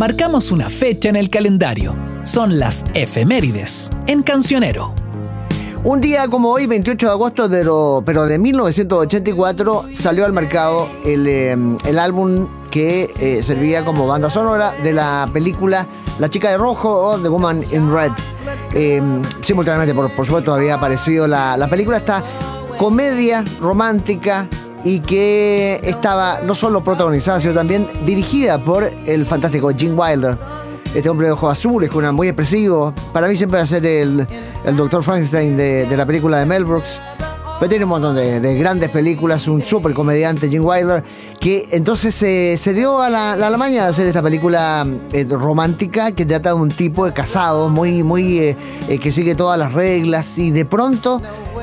marcamos una fecha en el calendario. Son las efemérides en Cancionero. Un día como hoy, 28 de agosto, pero de 1984, salió al mercado el álbum que servía como banda sonora de la película La chica de rojo o The Woman in Red. Simultáneamente, por supuesto, había aparecido la película, esta comedia romántica y que estaba no solo protagonizada, sino también dirigida por el fantástico Gene Wilder. Este hombre de ojos azules, con una muy expresivo. Para mí siempre va a ser el Dr. Frankenstein de la película de Mel Brooks. Pero tiene un montón de grandes películas, un súper comediante, Gene Wilder, que entonces se dio a la maña de hacer esta película romántica que trata de un tipo de casado, muy que sigue todas las reglas y de pronto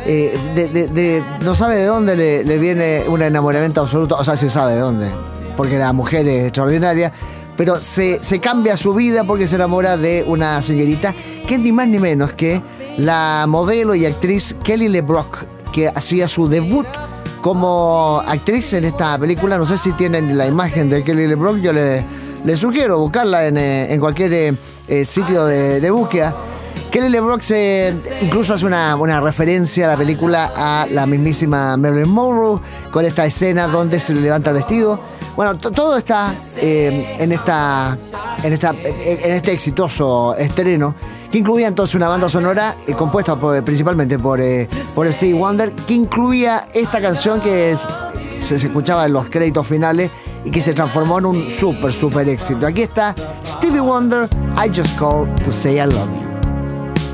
no sabe de dónde le viene un enamoramiento absoluto. O sea, sí sabe de dónde, porque la mujer es extraordinaria. Pero se cambia su vida porque se enamora de una señorita que es ni más ni menos que la modelo y actriz Kelly LeBrock, que hacía su debut como actriz en esta película. No sé si tienen la imagen de Kelly LeBrock, yo les sugiero buscarla en cualquier sitio de búsqueda. Kelly LeBrock incluso hace una referencia a la película a la mismísima Marilyn Monroe, con esta escena donde se le levanta el vestido. Bueno, todo está en este exitoso estreno, que incluía entonces una banda sonora compuesta principalmente por Stevie Wonder, que incluía esta canción que se escuchaba en los créditos finales y que se transformó en un súper éxito. Aquí está Stevie Wonder, I Just Called to Say I Love You.